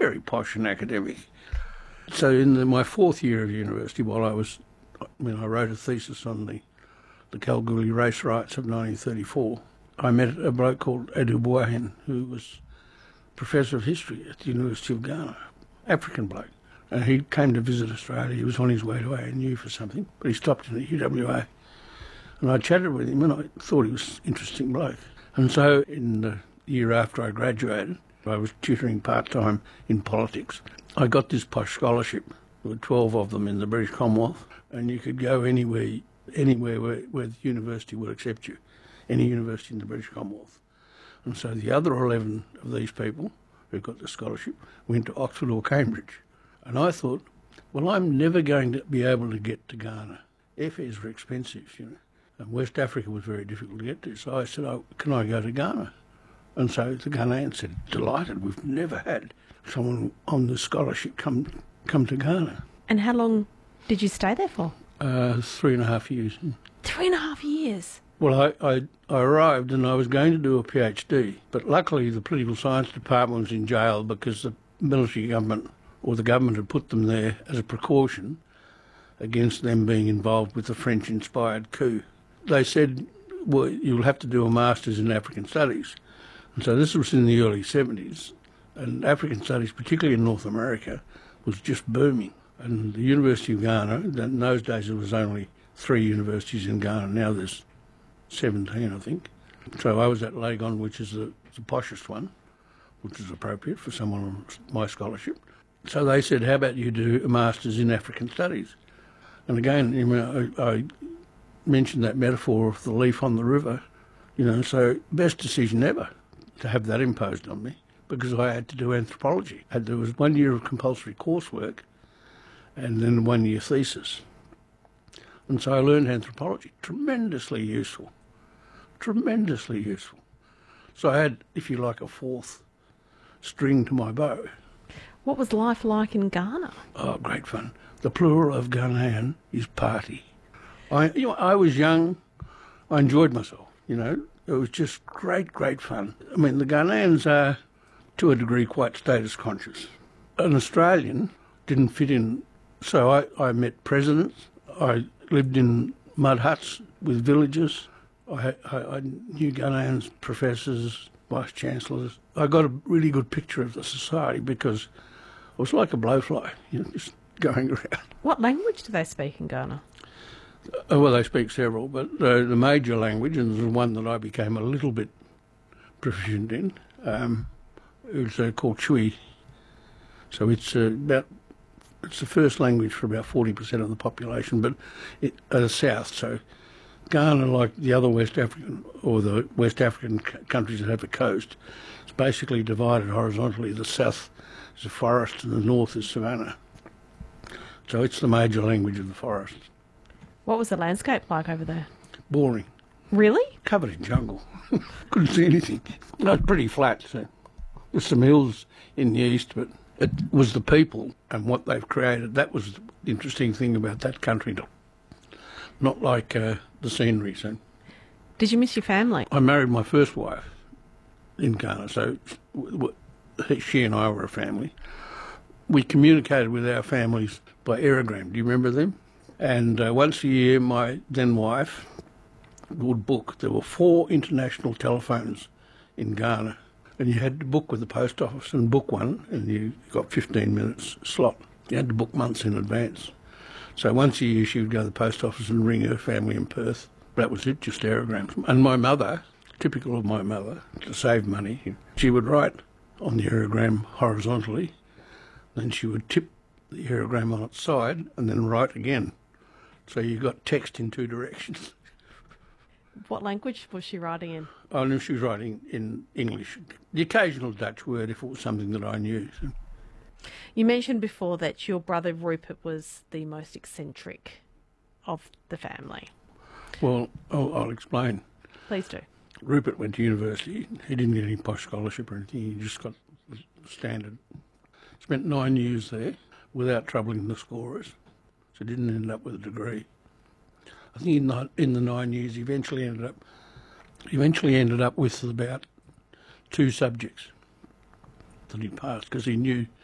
very posh and academic. So in my fourth year of university, I wrote a thesis on the Kalgoorlie race riots of 1934. I met a bloke called Adu Buahin, who was professor of history at the University of Ghana, African bloke. And he came to visit Australia. He was on his way to ANU for something, but he stopped in the UWA. And I chatted with him, and I thought he was an interesting bloke. And so in the year after I graduated, I was tutoring part-time in politics. I got this posh scholarship. There were 12 of them in the British Commonwealth, and you could go anywhere where the university would accept you, any university in the British Commonwealth. And so the other 11 of these people who got the scholarship went to Oxford or Cambridge. And I thought, well, I'm never going to be able to get to Ghana. Airfares were expensive, and West Africa was very difficult to get to. So I said, can I go to Ghana? And so the Ghanaians said, delighted, we've never had someone on the scholarship come to Ghana. And how long did you stay there for? 3.5 years. 3.5 years? Well, I arrived and I was going to do a PhD, but luckily the political science department was in jail because the military government, or the government, had put them there as a precaution against them being involved with the French-inspired coup. They said, well, you'll have to do a Masters in African Studies. And so this was in the early 70s, and African Studies, particularly in North America, was just booming. And the University of Ghana, in those days there was only 3 universities in Ghana, now there's 17, I think. So I was at Legon, which is the poshest one, which is appropriate for someone on my scholarship. So they said, how about you do a Masters in African Studies? And again, I mentioned that metaphor of the leaf on the river, so best decision ever to have that imposed on me, because I had to do anthropology. There was 1 year of compulsory coursework and then 1 year thesis. And so I learned anthropology, tremendously useful. So I had, if you like, a fourth string to my bow. What was life like in Ghana? Oh, great fun. The plural of Ghanaian is party. I was young. I enjoyed myself, It was just great fun. I mean, the Ghanaians are, to a degree, quite status conscious. An Australian didn't fit in. So I met presidents. I lived in mud huts with villagers. I knew Ghanaians, professors, vice-chancellors. I got a really good picture of the society because it was like a blowfly, just going around. What language do they speak in Ghana? Well, they speak several, but the major language, and the one that I became a little bit proficient in, is called Twi. So it's the first language for about 40% of the population, but south. So Ghana, like the other West African countries that have a coast, it's basically divided horizontally. The south is a forest and the north is savanna. So it's the major language of the forest. What was the landscape like over there? Boring. Really? Covered in jungle. Couldn't see anything. No, it's pretty flat. So there's some hills in the east, but it was the people and what they've created. That was the interesting thing about that country. Not like the scenery. So. Did you miss your family? I married my first wife in Ghana, so she and I were a family. We communicated with our families by aerogram. Do you remember them? And once a year, my then wife would book. There were 4 international telephones in Ghana, and you had to book with the post office and book one, and you got 15 minutes slot. You had to book months in advance. So once a year, she would go to the post office and ring her family in Perth. That was it, just aerograms. And my mother, typical of my mother, to save money, she would write on the aerogram horizontally, then she would tip the aerogram on its side and then write again. So you got text in 2 directions. What language was she writing in? Oh, no, she was writing in English. The occasional Dutch word if it was something that I knew. So. You mentioned before that your brother Rupert was the most eccentric of the family. Well, I'll explain. Please do. Rupert went to university. He didn't get any posh scholarship or anything. He just got the standard. Spent 9 years there without troubling the scorers. So didn't end up with a degree. I think in the 9 years he eventually ended up with about 2 subjects that he passed because he knew